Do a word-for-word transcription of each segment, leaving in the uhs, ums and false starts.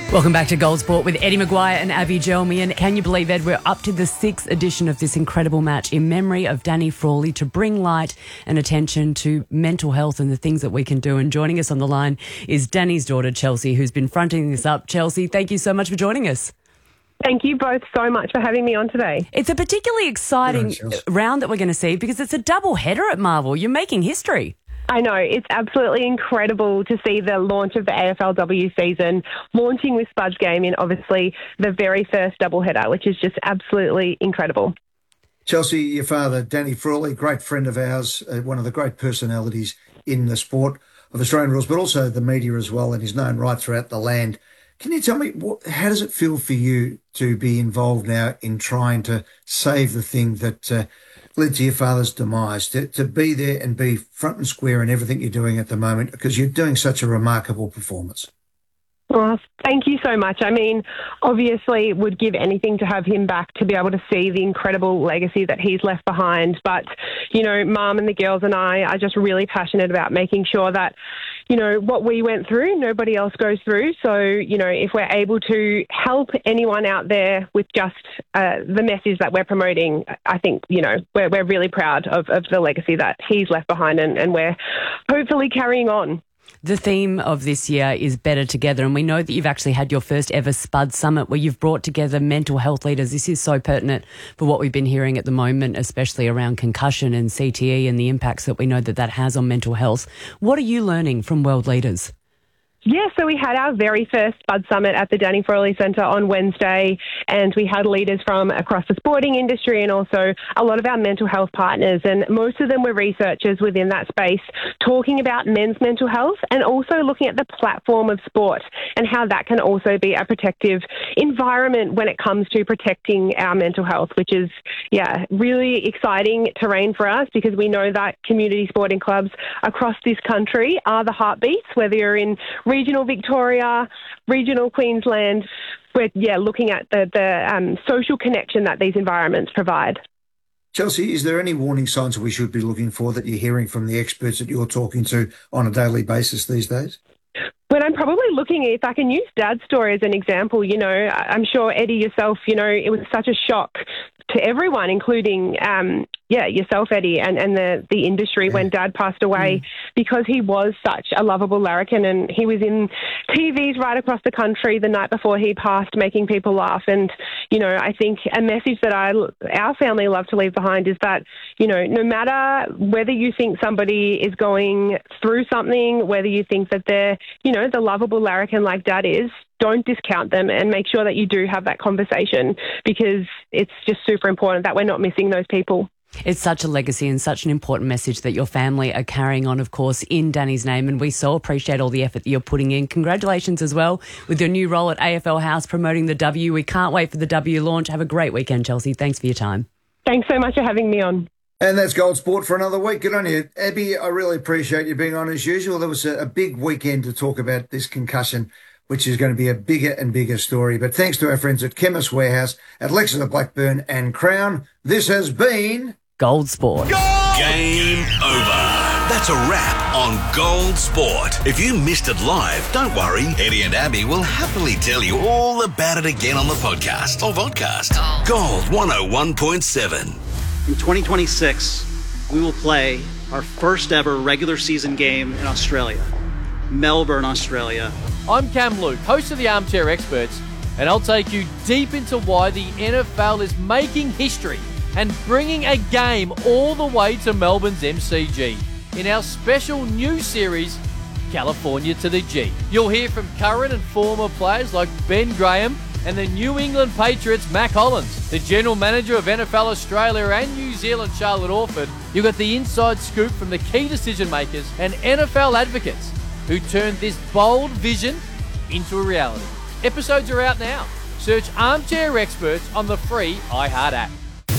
Welcome back to Gold Sport with Eddie Maguire and Abby Gelmi. And can you believe, Ed, we're up to the sixth edition of this incredible match in memory of Danny Frawley to bring light and attention to mental health and the things that we can do. And joining us on the line is Danny's daughter, Chelsea, who's been fronting this up. Chelsea, thank you so much for joining us. Thank you both so much for having me on today. It's a particularly exciting on, round that we're going to see because it's a double header at Marvel. You're making history. I know, it's absolutely incredible to see the launch of the A F L W season, launching with Spudge Game in obviously the very first doubleheader, which is just absolutely incredible. Chelsea, your father, Danny Frawley, great friend of ours, uh, one of the great personalities in the sport of Australian rules, but also the media as well, and he's known right throughout the land. Can you tell me, what, how does it feel for you to be involved now in trying to save the thing that uh, led to your father's demise, to, to be there and be front and square in everything you're doing at the moment, because you're doing such a remarkable performance? Well, thank you so much. I mean, obviously would give anything to have him back to be able to see the incredible legacy that he's left behind. But, you know, Mum and the girls and I are just really passionate about making sure that, you know, what we went through, nobody else goes through. So, you know, if we're able to help anyone out there with just uh, the message that we're promoting, I think, you know, we're, we're really proud of, of the legacy that he's left behind, and, and we're hopefully carrying on. The theme of this year is Better Together, and we know that you've actually had your first ever Spud Summit where you've brought together mental health leaders. This is so pertinent for what we've been hearing at the moment, especially around concussion and C T E and the impacts that we know that that has on mental health. What are you learning from world leaders? Yeah, so we had our very first Spud Summit at the Danny Frawley Centre on Wednesday, and we had leaders from across the sporting industry and also a lot of our mental health partners, and most of them were researchers within that space, talking about men's mental health and also looking at the platform of sport and how that can also be a protective environment when it comes to protecting our mental health, which is, yeah, really exciting terrain for us, because we know that community sporting clubs across this country are the heartbeats, whether you're in regional Victoria, regional Queensland. We're, yeah, looking at the, the um, social connection that these environments provide. Chelsea, is there any warning signs we should be looking for that you're hearing from the experts that you're talking to on a daily basis these days? But I'm probably looking, if I can use Dad's story as an example, you know, I'm sure Eddie yourself, you know, it was such a shock to everyone, including, um, yeah, yourself, Eddie, and, and the, the industry yeah. when Dad passed away, mm. because he was such a lovable larrikin, and he was in T Vs right across the country the night before he passed, making people laugh. And, you know, I think a message that I, our family love to leave behind is that, you know, no matter whether you think somebody is going through something, whether you think that they're, you know, the lovable larrikin like Dad is, don't discount them and make sure that you do have that conversation, because it's just super important that we're not missing those people. It's such a legacy and such an important message that your family are carrying on, of course, in Danny's name, and we so appreciate all the effort that you're putting in. Congratulations as well with your new role at A F L House promoting the W. We can't wait for the W launch. Have a great weekend, Chelsea. Thanks for your time. Thanks so much for having me on. And that's Gold Sport for another week. Good on you. Abby, I really appreciate you being on as usual. There was a, a big weekend to talk about this concussion, which is going to be a bigger and bigger story. But thanks to our friends at Chemist Warehouse, at Lexington Blackburn and Crown, this has been Gold Sport. Gold! Game over. That's a wrap on Gold Sport. If you missed it live, don't worry. Eddie and Abby will happily tell you all about it again on the podcast or vodcast. Gold one oh one point seven. In twenty twenty-six, we will play our first ever regular season game in Australia, Melbourne, Australia. I'm Cam Luke, host of the Armchair Experts, and I'll take you deep into why the N F L is making history and bringing a game all the way to Melbourne's M C G in our special new series, California to the G. You'll hear from current and former players like Ben Graham and the New England Patriots' Mac Hollins, the general manager of N F L Australia and New Zealand, Charlotte Orford. You've got the inside scoop from the key decision makers and N F L advocates who turned this bold vision into a reality. Episodes are out now. Search Armchair Experts on the free iHeart app.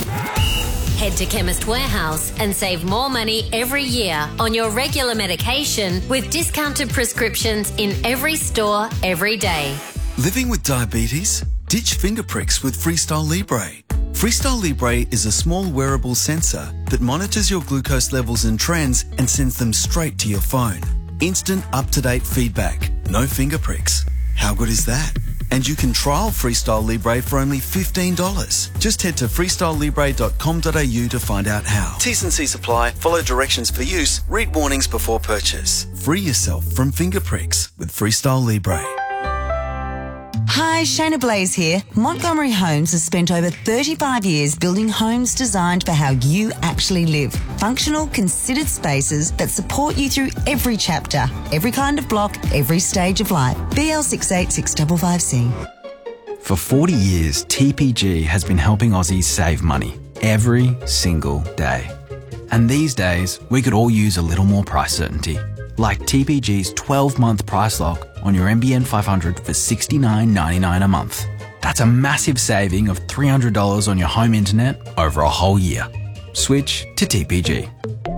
Head to Chemist Warehouse and save more money every year on your regular medication with discounted prescriptions in every store, every day. Living with diabetes? Ditch finger pricks with Freestyle Libre. Freestyle Libre is a small wearable sensor that monitors your glucose levels and trends and sends them straight to your phone. Instant, up-to-date feedback. No finger pricks. How good is that? And you can trial Freestyle Libre for only fifteen dollars. Just head to freestyle libre dot com dot a u to find out how. T's and C's apply. Follow directions for use. Read warnings before purchase. Free yourself from finger pricks with Freestyle Libre. Hi, Shayna Blaze here. Montgomery Homes has spent over thirty-five years building homes designed for how you actually live. Functional, considered spaces that support you through every chapter, every kind of block, every stage of life. B L six eight six five five C. For forty years, T P G has been helping Aussies save money every single day. And these days, we could all use a little more price certainty. Like T P G's twelve-month price lock on your N B N five hundred for sixty-nine ninety-nine a month. That's a massive saving of three hundred dollars on your home internet over a whole year. Switch to T P G.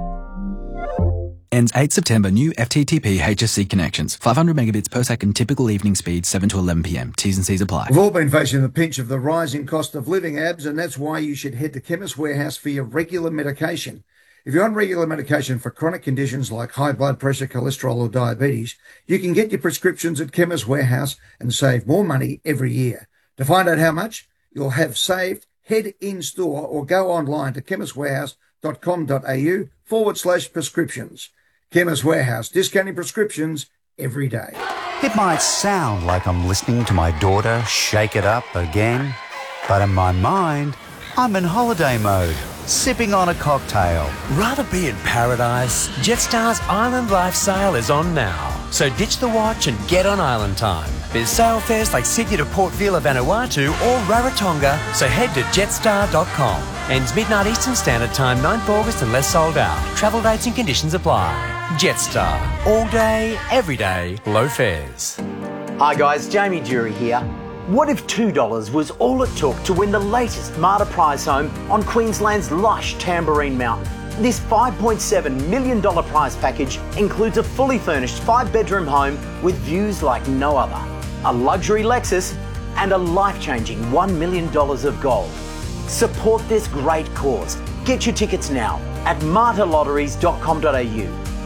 Ends eighth September. New F T T P H S C connections. five hundred megabits per second. Typical evening speed seven to eleven p m. T's and C's apply. We've all been facing the pinch of the rising cost of living, Abs, and that's why you should head to Chemist Warehouse for your regular medication. If you're on regular medication for chronic conditions like high blood pressure, cholesterol or diabetes, you can get your prescriptions at Chemist Warehouse and save more money every year. To find out how much you'll have saved, head in-store or go online to chemist warehouse dot com dot a u forward slash prescriptions. Chemist Warehouse, discounting prescriptions every day. It might sound like I'm listening to my daughter shake it up again, but in my mind, I'm in holiday mode, sipping on a cocktail. Rather be in paradise? Jetstar's Island Life sale is on now. So ditch the watch and get on island time. There's sale fares like Sydney to Port Vila, Vanuatu or Rarotonga, so head to jetstar dot com. Ends midnight Eastern Standard Time, ninth August unless sold out. Travel dates and conditions apply. Jetstar. All day, every day, low fares. Hi guys, Jamie Jury here. What if two dollars was all it took to win the latest Marta prize home on Queensland's lush Tamborine Mountain? This five point seven million dollars prize package includes a fully furnished five-bedroom home with views like no other, a luxury Lexus, and a life-changing one million dollars of gold. Support this great cause. Get your tickets now at marta lotteries dot com dot a u.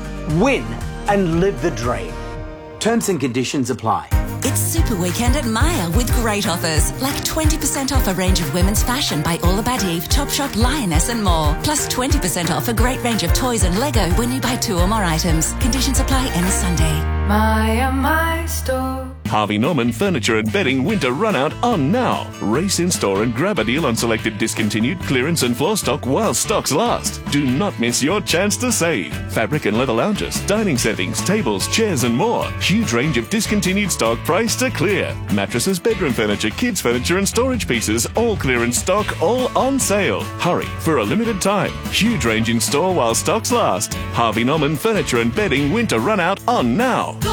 Win and live the dream. Terms and conditions apply. It's Super Weekend at Maya with great offers, like twenty percent off a range of women's fashion by All About Eve, Topshop, Lioness and more. Plus twenty percent off a great range of toys and Lego when you buy two or more items. Conditions apply any Sunday. Maya, my store. Harvey Norman Furniture and Bedding Winter Runout on now. Race in store and grab a deal on selected discontinued clearance and floor stock while stocks last. Do not miss your chance to save. Fabric and leather lounges, dining settings, tables, chairs and more. Huge range of discontinued stock priced to clear. Mattresses, bedroom furniture, kids furniture and storage pieces, all clearance stock, all on sale. Hurry for a limited time. Huge range in store while stocks last. Harvey Norman Furniture and Bedding Winter Runout on now.